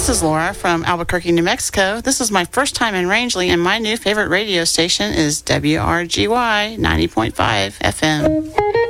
This is Laura from Albuquerque, New Mexico. This is my first time in Rangeley, and my new favorite radio station is WRGY 90.5 FM.